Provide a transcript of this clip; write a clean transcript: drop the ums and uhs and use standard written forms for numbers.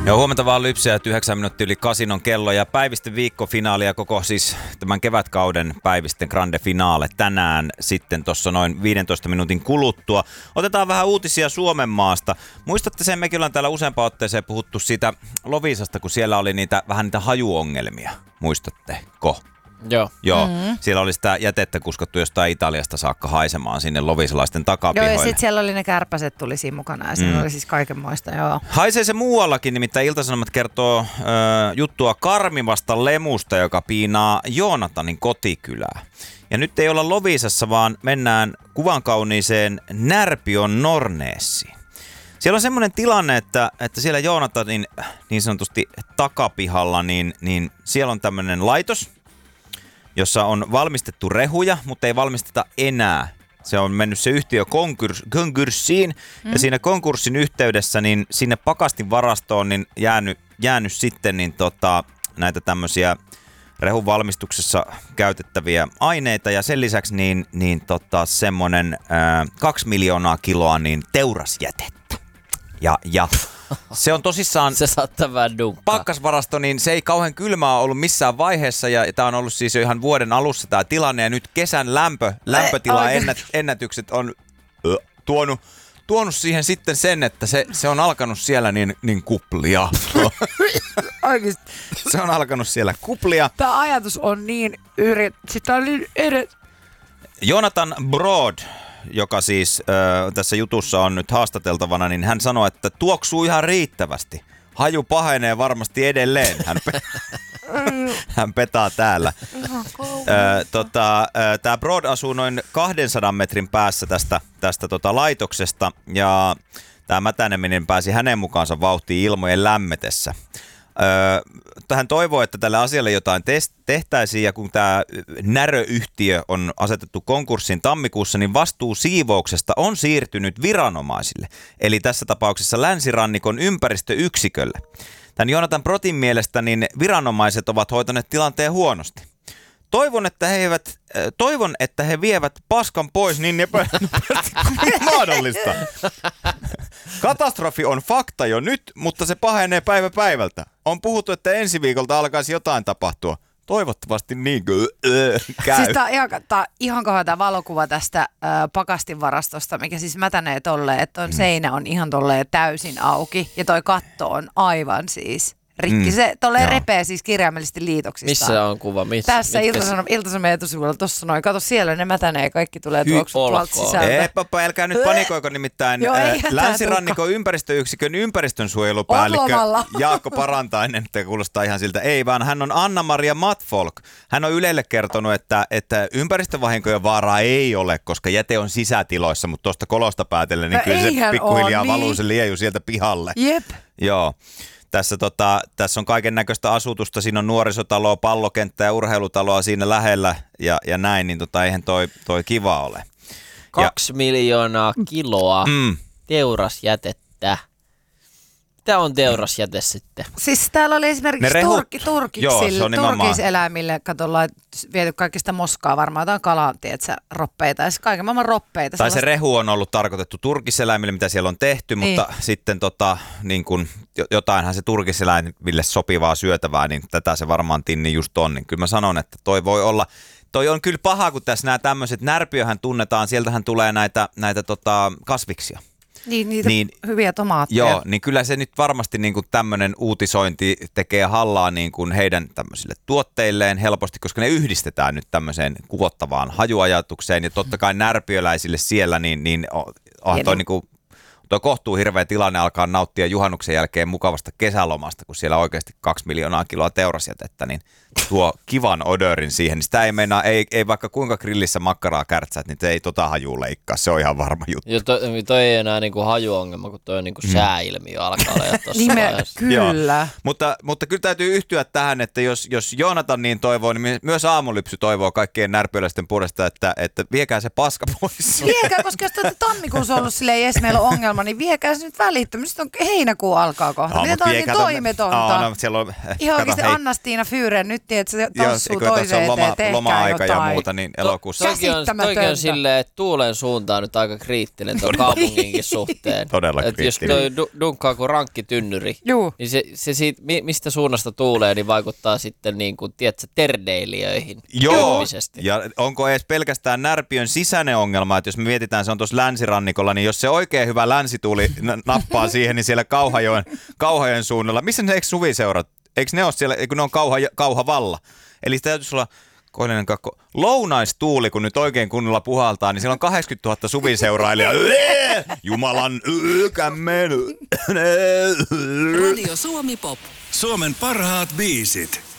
Ja huomenta vaan Lypsää, että 9 minuuttia yli 8 on kello ja päivisten viikkofinaali ja koko siis tämän kevätkauden päivisten grande finaale tänään sitten tuossa noin 15 minuutin kuluttua. Otetaan vähän uutisia Suomen maasta. Muistatte sen, mekin ollaan täällä useampaan otteeseen puhuttu siitä Loviisasta, kun siellä oli vähän niitä hajuongelmia. Muistatteko? Joo. Siellä oli sitä jätettä kuskattu jostain Italiasta saakka haisemaan sinne loviisalaisten takapihoille. Joo, ja sitten siellä oli ne kärpäset tuli siinä mukana ja siinä oli siis kaikenmoista, joo. Haisee se muuallakin, nimittäin Ilta-Sanomat kertoo juttua karmivasta lemusta, joka piinaa Joonatanin kotikylää. Ja nyt ei olla Loviisassa, vaan mennään kuvankauniiseen Närpion Norneessiin. Siellä on semmoinen tilanne, että siellä Joonatanin niin sanotusti takapihalla, niin siellä on tämmöinen laitos, jossa on valmistettu rehuja, mutta ei valmisteta enää. Se on mennyt se yhtiö konkurssiin ja siinä konkurssin yhteydessä niin sinne pakastinvarastoon niin jäänyt sitten niin näitä tämmöisiä rehun valmistuksessa käytettäviä aineita ja sen lisäksi semmoinen 2 miljoonaa kiloa niin teurasjätettä. Ja se on tosissaan, se saattaa vähän dunkkaa. Pakkasvarasto, niin se ei kauhean kylmää ollut missään vaiheessa ja tämä on ollut siis jo ihan vuoden alussa tämä tilanne ja nyt kesän lämpötilaennätykset on tuonut siihen sitten sen, että se on alkanut siellä niin kuplia. Oikeasti. Se on alkanut siellä kuplia. Tämä ajatus on niin Jonathan Broad, joka siis tässä jutussa on nyt haastateltavana, niin hän sanoi, että tuoksuu ihan riittävästi. Haju pahenee varmasti edelleen. Hän petaa täällä. Tämä Broad asuu noin 200 metrin päässä tästä laitoksesta ja tämä mätäneminen pääsi hänen mukaansa vauhtiin ilmojen lämmetessä. Hän toivoo, että tälle asialle jotain tehtäisiin ja kun tämä Närö-yhtiö on asetettu konkurssiin tammikuussa, niin vastuu siivouksesta on siirtynyt viranomaisille, eli tässä tapauksessa Länsirannikon ympäristöyksikölle. Tämän Jonathan Brotin mielestä niin viranomaiset ovat hoitaneet tilanteen huonosti. Toivon, että he vievät paskan pois niin nopeasti kuin mahdollista. Katastrofi on fakta jo nyt, mutta se pahenee päivä päivältä. On puhuttu, että ensi viikolta alkaisi jotain tapahtua. Toivottavasti niin käy. Siis tää on ihan kauhean tämä valokuva tästä pakastinvarastosta, mikä siis mätänee tolleen, että seinä on ihan tolleen täysin auki ja toi katto on aivan siis rikki. Se tolleen repee siis kirjaimellisesti liitoksista. Missä on kuva? Tässä Ilta-Sanomien etusivuilla tossa noin. Kato siellä, ne mätänee, kaikki tulee tuoksut tuolta sisältä. Älkää nyt panikoiko, nimittäin Länsirannikon ympäristöyksikön ympäristönsuojelupäällikkö Jaakko Parantainen, että kuulostaa ihan siltä. Ei vaan, hän on Anna-Maria Matfolk. Hän on Ylelle kertonut, että ympäristövahinkojen vaaraa ei ole, koska jäte on sisätiloissa, mutta tuosta kolosta päätellen, niin kyllä se pikkuhiljaa valuu se lieju sieltä pihalle. Jep. Joo. Tässä on kaiken näköistä asutusta, siinä on nuorisotaloa, pallokenttä ja urheilutaloa siinä lähellä ja näin, niin eihän toi kiva ole. 2 miljoonaa kiloa teurasjätettä. Mitä on teurasjäte sitten? Siis täällä oli esimerkiksi turkiseläimille, ollaan viety kaikista moskaa, varmaan jotain kalan, roppeita ja kaiken maailman roppeita. Tai se rehu on ollut tarkoitettu turkiseläimille, mitä siellä on tehty, mutta sitten niin kun, jotainhan se turkiseläimille sopivaa syötävää, niin tätä se varmaan tinni just on. Niin kyllä mä sanon, että toi voi olla. Toi on kyllä paha, kun tässä nämä tämmöiset, Närpiöhän tunnetaan, sieltähän tulee näitä kasviksia. Niitä hyviä tomaatteja. Joo, niin kyllä se nyt varmasti niin kuin tämmöinen uutisointi tekee hallaa niin kuin heidän tämmöisille tuotteilleen helposti, koska ne yhdistetään nyt tämmöiseen kuvottavaan hajuajatukseen. Ja totta kai närpiöläisille siellä, niin toi niin kuin tuo kohtuu hirveä tilanne alkaa nauttia juhannuksen jälkeen mukavasta kesälomasta, kun siellä oikeasti 2 miljoonaa kiloa teurasjätettä, niin tuo kivan odörin siihen. Niin sitä ei meinaa, ei vaikka kuinka grillissä makkaraa kärtsät, niin ei hajua leikkaa. Se on ihan varma juttu. Joo, toi ei enää niinku hajuongelma, kun toi on niinku sääilmiö alkaa olla tuossa vaiheessa. Kyllä. Mutta kyllä täytyy yhtyä tähän, että jos Jonathan niin toivoo, niin myös Aamulypsy toivoo kaikkien närpiöläisten puolesta, että viekää se paska pois. Viekää, koska jos tammikuussa on ollut silleen, meillä on ongelma suunnitelma, niin viekää se nyt välittömästi. Nyt on heinäkuu alkaa kohta. Miten tämä on niin toimetonta? No, siellä on, ihan oikeasti Anna-Stiina Fyren nyt, että se tossuu toiseen eteen, tehkää loma-aika jotain. ja muuta, niin elokuussa. Toki on silleen, että tuulen suunta on nyt aika kriittinen tuon kaupunginkin suhteen. Todella kriittinen. Jos toi dunkkaa kuin rankkitynnyri, niin se siitä, mistä suunnasta tuulee, niin vaikuttaa sitten niin kuin, tiedätkö, terdeilijöihin. Joo, ja onko edes pelkästään Närpiön sisäinen ongelma, että jos me mietitään, se on tuossa länsirannikolla, niin jos se oikein hyvä länsituuli nappaa siihen, niin siellä Kauhajoen suunnalla, missä ne eikö suviseurat? Eikö ne ole siellä, kun ne on Kauhavalla? Eli sitä täytyisi olla koillinen kakko. Lounaistuuli, kun nyt oikein kunnolla puhaltaa, niin siellä on 80 000 suviseurailijaa. Jumalan kämmen. Radio Suomi Pop. Suomen parhaat biisit.